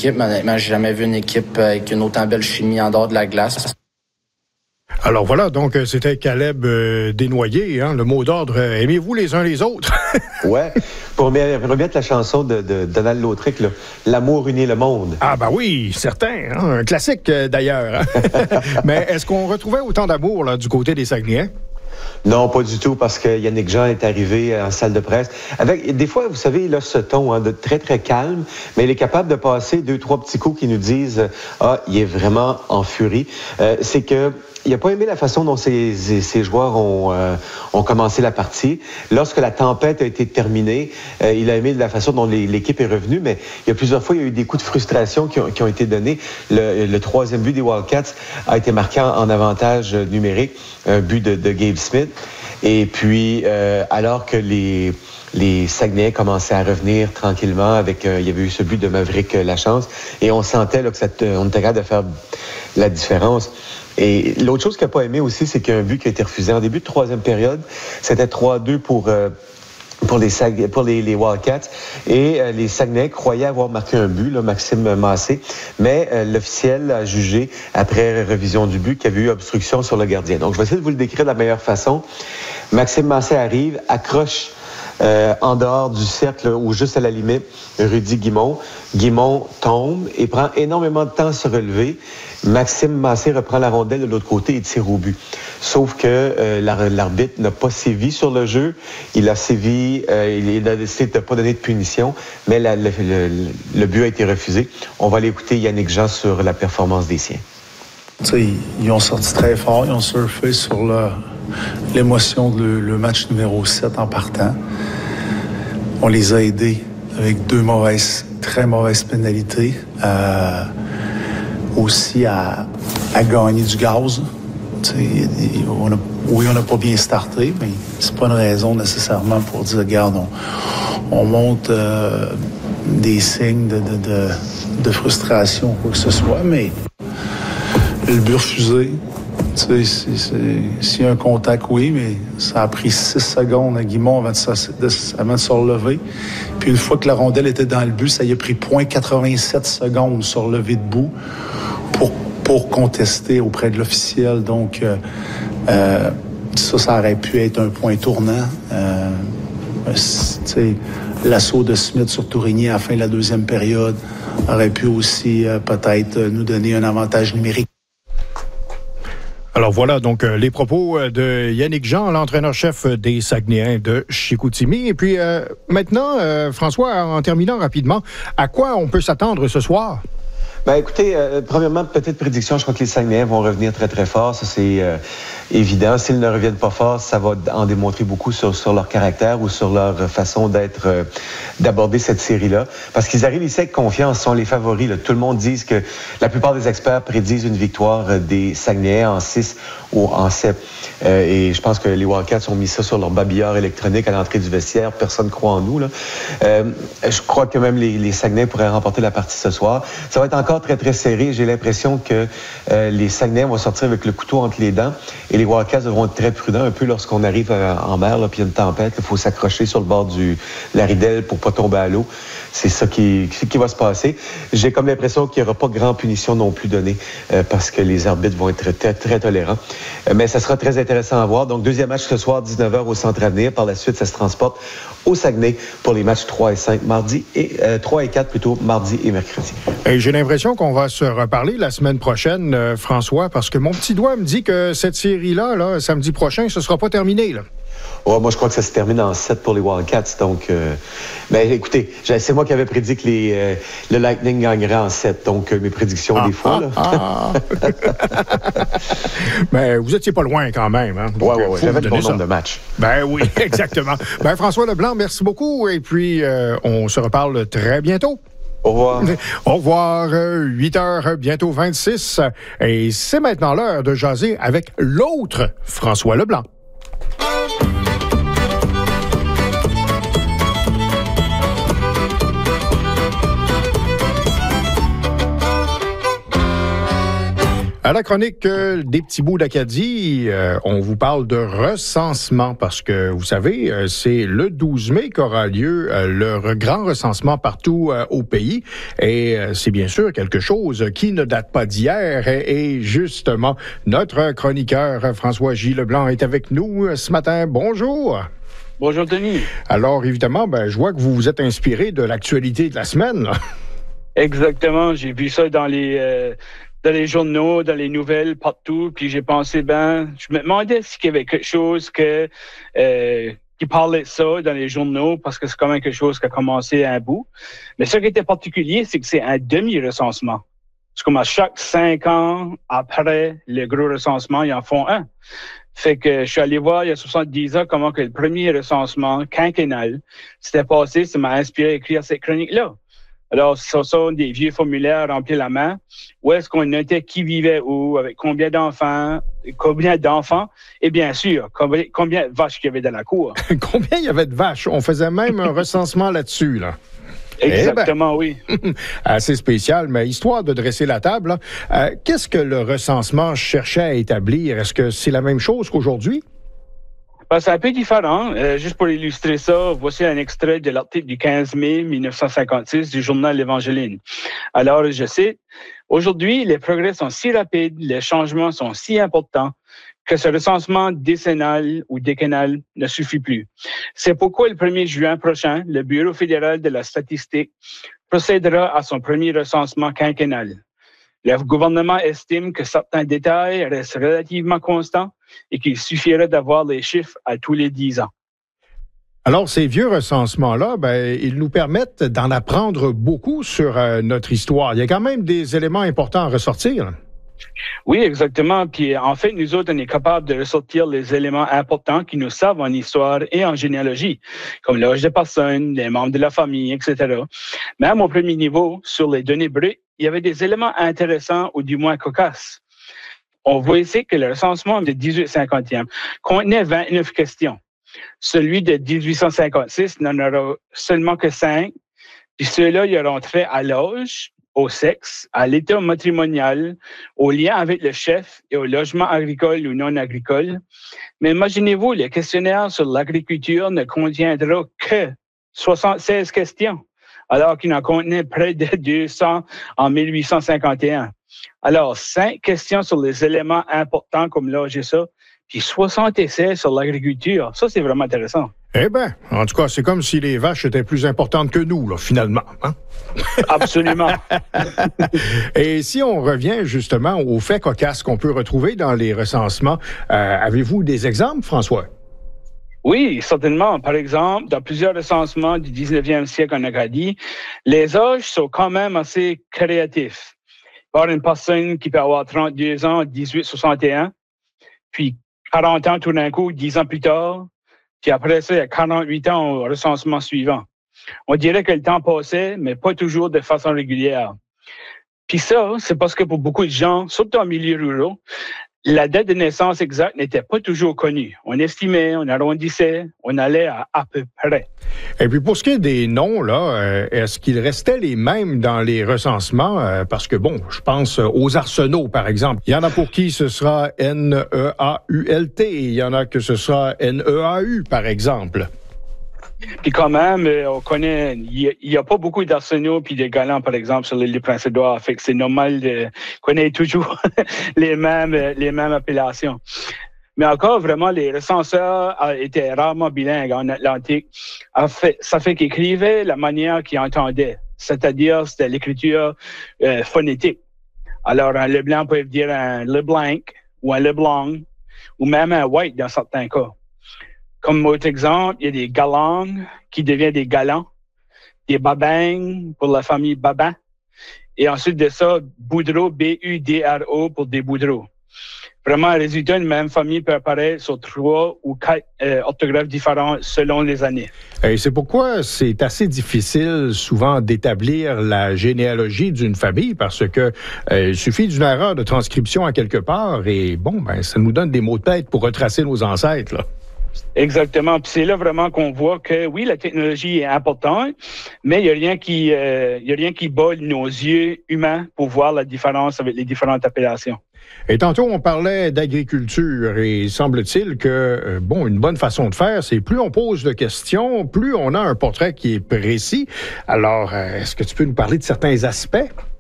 équipe, mais honnêtement, j'ai jamais vu une équipe avec une autant belle chimie en dehors de la glace. Alors voilà, donc c'était Caleb Desnoyers, hein, le mot d'ordre, aimez-vous les uns les autres? Ouais, pour remettre la chanson de Donald Lautric, là, L'amour unit le monde. Ah ben oui, certain, hein, un classique d'ailleurs. Hein? Mais est-ce qu'on retrouvait autant d'amour là, du côté des Saguenayens? Non, pas du tout, parce que Yannick Jean est arrivé en salle de presse. Avec, des fois, vous savez, il a ce ton de très, très calme, mais il est capable de passer 2-3 petits coups qui nous disent « Ah, il est vraiment en furie ». C'est que il n'a pas aimé la façon dont ses joueurs ont commencé la partie. Lorsque la tempête a été terminée, il a aimé la façon dont l'équipe est revenue, mais il y a plusieurs fois, il y a eu des coups de frustration qui ont été donnés. Le troisième but des Wildcats a été marqué en avantage numérique, un but de Gabe Smith. Et puis, alors que les Saguenayens commençaient à revenir tranquillement avec, il y avait eu ce but de Maverick Lachance, et on sentait là, on était capable de faire la différence. Et l'autre chose qu'il n'a pas aimé aussi, c'est qu'il y a un but qui a été refusé en début de troisième période. C'était 3-2 pour les Wildcats. Et les Saguenayens croyaient avoir marqué un but, là, Maxime Massé, mais l'officiel a jugé, après révision du but, qu'il y avait eu obstruction sur le gardien. Donc, je vais essayer de vous le décrire de la meilleure façon. Maxime Massé arrive, accroche en dehors du cercle ou juste à la limite, Rudy Guimond. Guimond tombe et prend énormément de temps à se relever. Maxime Massé reprend la rondelle de l'autre côté et tire au but. Sauf que l'arbitre n'a pas sévi sur le jeu. Il a sévi, il a décidé de ne pas donner de punition, mais le but a été refusé. On va aller écouter Yannick Jean sur la performance des siens. T'sais, ils ont sorti très fort, ils ont surfé sur l'émotion de le match numéro 7 en partant. On les a aidés avec très mauvaises pénalités. Aussi à gagner du gaz. On n'a pas bien starté, mais c'est pas une raison nécessairement pour dire, regarde, on monte des signes de frustration ou quoi que ce soit, mais le but refusé, s'il y a un contact, oui, mais ça a pris 6 secondes à Guimond avant de se relever. Puis une fois que la rondelle était dans le but, ça y a pris 0.87 secondes se relever debout pour contester auprès de l'officiel. Donc, ça aurait pu être un point tournant. L'assaut de Smith sur Tourigny à la fin de la deuxième période aurait pu aussi peut-être nous donner un avantage numérique. Alors voilà, donc les propos de Yannick Jean, l'entraîneur-chef des Saguenayens de Chicoutimi. Et puis maintenant, François, en terminant rapidement, à quoi on peut s'attendre ce soir? Ben écoutez, premièrement, petite prédiction, je crois que les Saguenayens vont revenir très, très fort. Ça, c'est évident. S'ils ne reviennent pas fort, ça va en démontrer beaucoup sur leur caractère ou sur leur façon d'aborder cette série-là. Parce qu'ils arrivent ici avec confiance, sont les favoris. Là. Tout le monde dit que la plupart des experts prédisent une victoire des Saguenayens en 6 ou en 7. Et je pense que les Wildcats ont mis ça sur leur babillard électronique à l'entrée du vestiaire. Personne ne croit en nous. Là. Je crois que même les Saguenayens pourraient remporter la partie ce soir. Ça va être encore très, très serré. J'ai l'impression que les Saguenayens vont sortir avec le couteau entre les dents et les Wildcats devront être très prudents un peu lorsqu'on arrive en mer, puis il y a une tempête. Il faut s'accrocher sur le bord de la ridelle pour pas tomber à l'eau. C'est ça qui va se passer. J'ai comme l'impression qu'il n'y aura pas grande punition non plus donnée parce que les arbitres vont être très, très tolérants. Mais ça sera très intéressant à voir. Donc, deuxième match ce soir, 19h au Centre Avenir. Par la suite, ça se transporte au Saguenay pour les matchs 3 et 5 mardi et 3 et 4 plutôt mardi et mercredi. Et j'ai l'impression qu'on va se reparler la semaine prochaine, François, parce que mon petit doigt me dit que cette série-là, là, samedi prochain, ce ne sera pas terminé, là. Oh, moi, je crois que ça se termine en 7 pour les Wildcats. Donc, ben, écoutez, c'est moi qui avais prédit que le Lightning gagnerait en 7. Donc, mes prédictions, des fois. Mais vous étiez pas loin quand même. Hein? Oui. J'avais le bon nombre de matchs. Ben oui, exactement. Ben, François Leblanc, merci beaucoup. Et puis, on se reparle très bientôt. Au revoir. Au revoir. 8h, bientôt 26. Et c'est maintenant l'heure de jaser avec l'autre François Leblanc. À la chronique des petits bouts d'Acadie, on vous parle de recensement parce que, vous savez, c'est le 12 mai qu'aura lieu le grand recensement partout au pays. Et c'est bien sûr quelque chose qui ne date pas d'hier. Et justement, notre chroniqueur François J. Leblanc est avec nous ce matin. Bonjour. Bonjour, Denis. Alors, évidemment, je vois que vous vous êtes inspiré de l'actualité de la semaine, là. Exactement. J'ai vu ça dans les journaux, dans les nouvelles, partout. Puis j'ai pensé, je me demandais s'il y avait quelque chose qui parlait de ça dans les journaux, parce que c'est quand même quelque chose qui a commencé à un bout. Mais ce qui était particulier, c'est que c'est un demi-recensement. C'est comme à chaque 5 ans après le gros recensement, ils en font un. Fait que je suis allé voir il y a 70 ans comment que le premier recensement quinquennal s'était passé. Ça m'a inspiré à écrire cette chronique-là. Alors, ce sont des vieux formulaires remplis à la main. Où est-ce qu'on notait qui vivait où, avec combien d'enfants, et bien sûr, combien de vaches qu'il y avait dans la cour. Combien il y avait de vaches? On faisait même un recensement là-dessus, là. Exactement, oui. Assez spécial, mais histoire de dresser la table, qu'est-ce que le recensement cherchait à établir? Est-ce que c'est la même chose qu'aujourd'hui? C'est un peu différent. Juste pour illustrer ça, voici un extrait de l'article du 15 mai 1956 du journal L'Évangéline. Alors, je cite, « Aujourd'hui, les progrès sont si rapides, les changements sont si importants que ce recensement décennal ou décennal ne suffit plus. C'est pourquoi le 1er juin prochain, le Bureau fédéral de la statistique procédera à son premier recensement quinquennal. Le gouvernement estime que certains détails restent relativement constants et qu'il suffirait d'avoir les chiffres à tous les 10 ans. » Alors, ces vieux recensements-là, ils nous permettent d'en apprendre beaucoup sur notre histoire. Il y a quand même des éléments importants à ressortir. Oui, exactement. Puis en fait, nous autres, on est capable de ressortir les éléments importants qui nous servent en histoire et en généalogie, comme l'âge des personnes, les membres de la famille, etc. Même au premier niveau, sur les données brutes, il y avait des éléments intéressants ou du moins cocasses. On voit ici que le recensement de 1851 contenait 29 questions. Celui de 1856 n'en aura seulement que 5. Puis ceux-là, ils auront trait à l'âge, au sexe, à l'état matrimonial, au lien avec le chef et au logement agricole ou non agricole. Mais imaginez-vous, le questionnaire sur l'agriculture ne contiendra que 76 questions, alors qu'il en contenait près de 200 en 1851. Alors, 5 questions sur les éléments importants comme l'âge et ça, puis 60 essais sur l'agriculture. Ça, c'est vraiment intéressant. Eh bien, en tout cas, c'est comme si les vaches étaient plus importantes que nous, là, finalement. Hein? Absolument. Et si on revient justement aux faits cocasses qu'on peut retrouver dans les recensements, avez-vous des exemples, François? Oui, certainement. Par exemple, dans plusieurs recensements du 19e siècle en Acadie, les âges sont quand même assez créatifs. Par une personne qui peut avoir 32 ans en 1861, puis 40 ans tout d'un coup, 10 ans plus tard, puis après ça, il y a 48 ans au recensement suivant. On dirait que le temps passait, mais pas toujours de façon régulière. Puis ça, c'est parce que pour beaucoup de gens, surtout en milieu rural, la date de naissance exacte n'était pas toujours connue. On estimait, on arrondissait, on allait à peu près. Et puis pour ce qui est des noms, là, est-ce qu'ils restaient les mêmes dans les recensements? Parce que bon, je pense aux arsenaux, par exemple. Il y en a pour qui ce sera N-E-A-U-L-T, il y en a que ce sera N-E-A-U, par exemple. Puis quand même, on connaît, il y a pas beaucoup d'arsenaux puis de galants, par exemple, sur l'île du Prince-Édouard. Fait que c'est normal de connaître toujours les mêmes appellations. Mais encore, vraiment, les recenseurs étaient rarement bilingues en Atlantique. Ça fait qu'ils écrivaient la manière qu'ils entendaient. C'est-à-dire, c'était l'écriture phonétique. Alors, un Leblanc peut dire un Leblanc ou un Leblanc ou même un White dans certains cas. Comme autre exemple, il y a des galants qui deviennent des galants, des babangs pour la famille Babin, et ensuite de ça, Boudreau, B-U-D-R-O pour des Boudreaux. Vraiment, un résultat d'une même famille peut apparaître sur 3 ou 4 orthographes différentes selon les années. Et c'est pourquoi c'est assez difficile souvent d'établir la généalogie d'une famille parce que il suffit d'une erreur de transcription à quelque part et bon, ça nous donne des mots de tête pour retracer nos ancêtres, là. Exactement. Puis c'est là vraiment qu'on voit que oui, la technologie est importante, mais il y a rien qui bat nos yeux humains pour voir la différence avec les différentes appellations. Et tantôt, on parlait d'agriculture et semble-t-il que, une bonne façon de faire, c'est plus on pose de questions, plus on a un portrait qui est précis. Alors, est-ce que tu peux nous parler de certains aspects?